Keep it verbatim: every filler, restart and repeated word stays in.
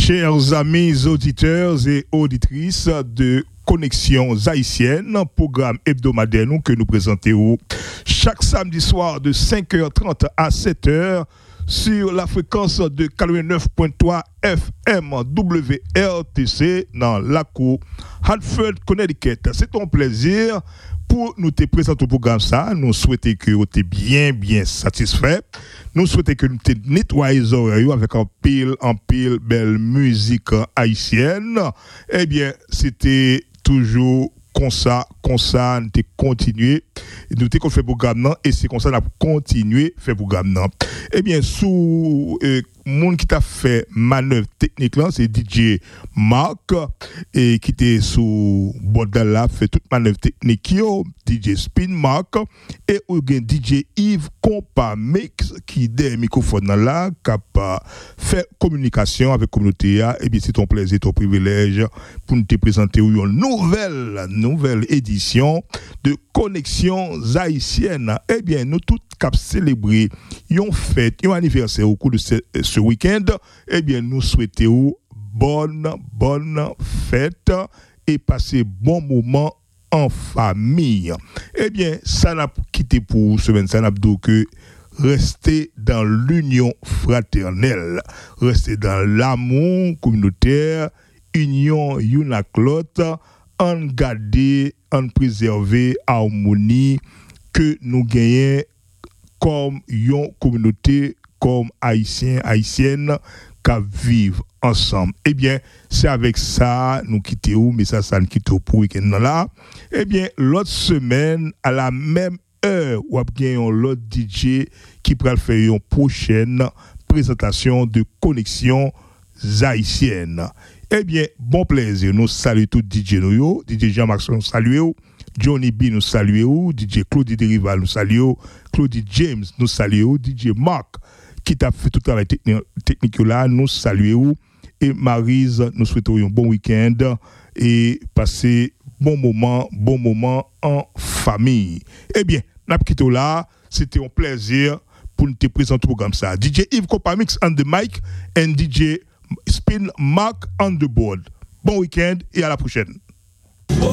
Chers amis auditeurs et auditrices de Connexions haïtiennes, programme hebdomadaire nous que nous présentons chaque samedi soir de cinq heures trente à sept heures sur la fréquence de quatre-vingt-neuf virgule trois F M W R T C dans la cour Hartford, Connecticut. C'est un plaisir pour nous te présenter au programme ça. Nous souhaitons que vous êtes bien, bien satisfait. Nous souhaitons que nous te nettoyez les oreilles avec un pile, un pile belle musique haïtienne. Eh bien, c'était toujours comme ça, comme ça, nous te continuer. Nous te fait programme non et c'est comme ça nous continuer faire programme non. Eh bien, sous euh, monde qui t'a fait manœuvre technique là, c'est D J Mark et qui était sous bordel là fait toute manœuvre technique yo, D J Spin Mark et ou gen D J Yves Compa Mix qui des microphones là capable faire communication avec communauté là. Eh bien, c'est ton plaisir, ton privilège pour nous te présenter une nouvelle nouvelle édition de Connexions haïtiennes. Eh bien, nous tous cap célébrer yon fête, yon anniversaire au cours de ce, ce week-end. Eh bien, nous souhaitons bonne, bonne fête et passer bon moment en famille. Eh bien, ça n'a quitté pour semaine, ça n'a donc que rester dans l'union fraternelle, rester dans l'amour communautaire, union yon ak l'autre, en garder, en préserver harmonie que nous gagnons comme une communauté, comme haïtiens, haïtiennes, qui vivent ensemble. Eh bien, c'est avec ça, nous quittons, mais ça, ça nous quitte pour le week-end là. Eh bien, l'autre semaine, à la même heure, on a gagné l'autre D J qui pourra faire une prochaine présentation de Connexions haïtiennes. Eh bien, bon plaisir, nous saluons tous D J nous, D J Jean-Marc nous saluons, Johnny B nous saluons, D J Claudie Derival nous saluons, Claudie James nous saluons, D J Mark qui t'a fait tout le travail technique là, nous saluons, et Maryse nous souhaitons un bon week-end et passer bon moment, bon moment en famille. Eh bien, n'a quitté là, c'était un plaisir pour nous te présenter le programme ça. D J Yves Copamix on the mic and D J Spin Mark on the board. Bon week-end et à la prochaine.